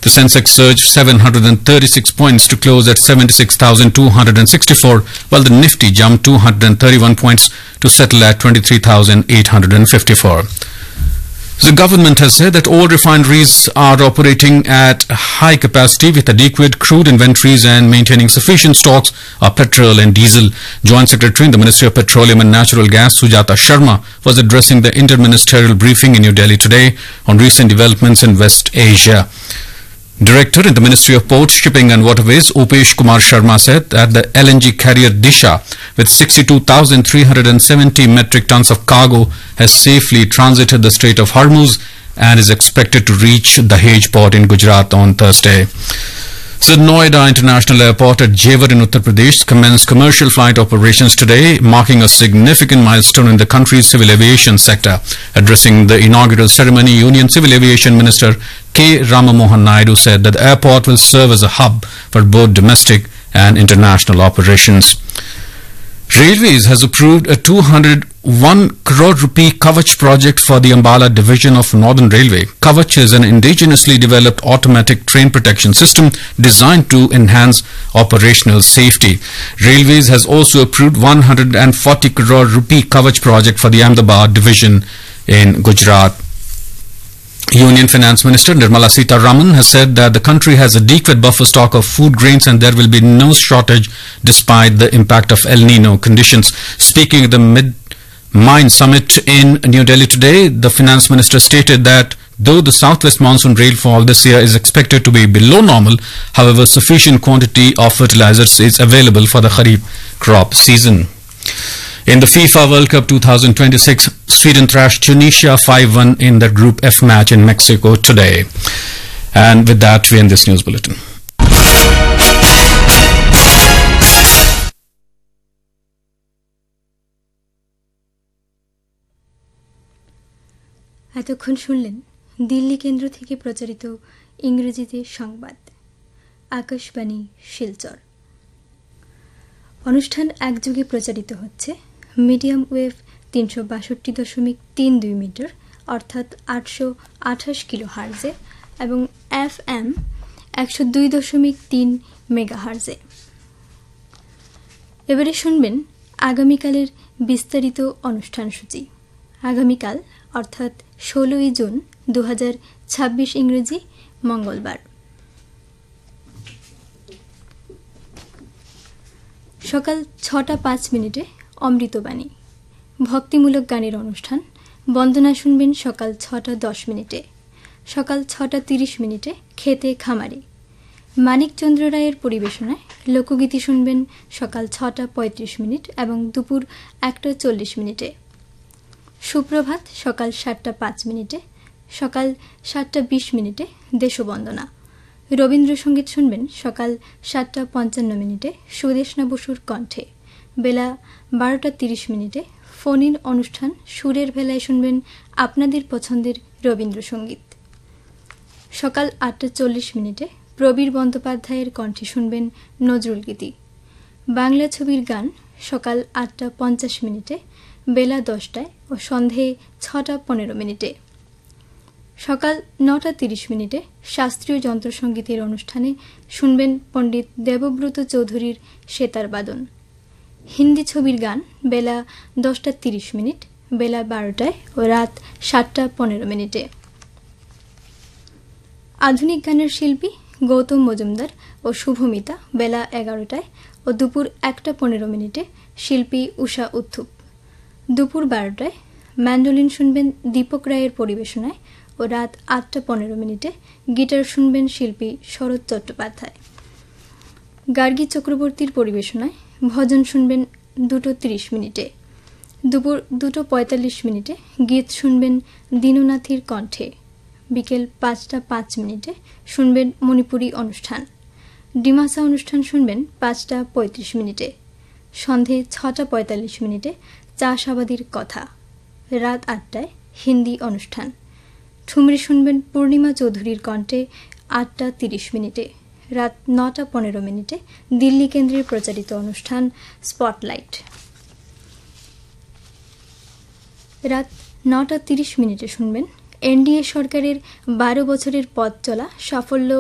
The Sensex surged 736 points to close at 76,264, while the Nifty jumped 231 points to settle at 23,854. The government has said that all refineries are operating at high capacity with adequate crude inventories and maintaining sufficient stocks of petrol and diesel. Joint Secretary in the Ministry of Petroleum and Natural Gas, Sujata Sharma, was addressing the interministerial briefing in New Delhi today on recent developments in West Asia. Director in the Ministry of Ports, Shipping and Waterways, Upesh Kumar Sharma, said that the LNG carrier Disha, with 62,370 metric tons of cargo, has safely transited the Strait of Hormuz and is expected to reach the Dahej port in Gujarat on Thursday. The Noida International Airport at Jewar in Uttar Pradesh commenced commercial flight operations today, marking a significant milestone in the country's civil aviation sector. Addressing the inaugural ceremony, Union Civil Aviation Minister K. Ramamohan Naidu said that the airport will serve as a hub for both domestic and international operations. Railways has approved a 201 crore rupee Kavach project for the Ambala division of Northern Railway. Kavach is an indigenously developed automatic train protection system designed to enhance operational safety. Railways has also approved 140 crore rupee Kavach project for the Ahmedabad division in Gujarat. Union Finance Minister Nirmala Sitharaman has said that the country has adequate buffer stock of food grains and there will be no shortage despite the impact of El Nino conditions. Speaking at the Mid-Mind Summit in New Delhi today, the Finance Minister stated that though the southwest monsoon rainfall this year is expected to be below normal, however, sufficient quantity of fertilizers is available for the Kharif crop season. In the FIFA World Cup 2026, Sweden thrashed Tunisia 5-1 in the Group F match in Mexico today. And with that, we end this news bulletin. এতক্ষণ শুনলেন দিল্লি কেন্দ্র থেকে প্রচারিত ইংরেজিতে সংবাদ। আকাশবাণী শিলচর। অনুষ্ঠান একযোগে প্রচারিত হচ্ছে মিডিয়াম ওয়েভ 362.32 মিটার অর্থাৎ 828 কিলো হার্জে এবং FM 102.3 মেগাহার্জে। এবারে শুনবেন আগামীকালের বিস্তারিত অনুষ্ঠানসূচি। আগামীকাল অর্থাৎ 16 জুন 2026 ইংরেজি মঙ্গলবার সকাল 6:05 অমৃতবাণী ভক্তিমূলক গানের অনুষ্ঠান। বন্দনা শুনবেন সকাল 6:10 সকাল 6:30 খেতে খামারে। মানিকচন্দ্র রায়ের পরিবেশনায় লোকগীতি শুনবেন সকাল 6:35 এবং দুপুর 1:40। সুপ্রভাত সকাল 7:05 সকাল 7:20 দেশবন্দনা। রবীন্দ্রসঙ্গীত শুনবেন সকাল 7:55 সুদেশনা বসুর কণ্ঠে। বেলা 12:30 ফোন ইন অনুষ্ঠান সুরের ভেলায় শুনবেন আপনাদের পছন্দের রবীন্দ্রসঙ্গীত। সকাল 8:40 প্রবীর বন্দ্যোপাধ্যায়ের কণ্ঠে শুনবেন নজরুল গীতি। বাংলা ছবির গান সকাল 8:50 বেলা 10টায় ও সন্ধে 6:15। সকাল 9:30 শাস্ত্রীয় যন্ত্রসঙ্গীতের অনুষ্ঠানে শুনবেন পণ্ডিত দেবব্রত চৌধুরীর সেতার বাদন। হিন্দি ছবির গান বেলা 10:30 বেলা 12টায় ও রাত 7:15। আধুনিক গানের শিল্পী গৌতম মজুমদার ও শুভমিতা বেলা 11টায় ও দুপুর 1:15 শিল্পী উষা উত্থুপ। দুপুর 12টায় ম্যান্ডোলিন শুনবেন দীপক রায়ের পরিবেশনায় ও রাত 8:15 গিটার শুনবেন শিল্পী শরৎ চট্টোপাধ্যায়। গার্গী চক্রবর্তীর পরিবেশনায় ভজন শুনবেন 2:30। দুপুর 2:45 গীত শুনবেন দীননাথীর কণ্ঠে। বিকেল 5:05 শুনবেন মণিপুরী অনুষ্ঠান। ডিমাসা অনুষ্ঠান শুনবেন 5:35। সন্ধে 6:45 চাষাবাদীর কথা। রাত 8টায় হিন্দি অনুষ্ঠান। ঠুমরি শুনবেন পূর্ণিমা চৌধুরীর কণ্ঠে 8:30। রাত 9:15 দিল্লি কেন্দ্রের প্রচারিত অনুষ্ঠান স্পটলাইট। রাত 9:30 শুনবেন এনডিএ সরকারের 12 বছরের পথ চলা সাফল্য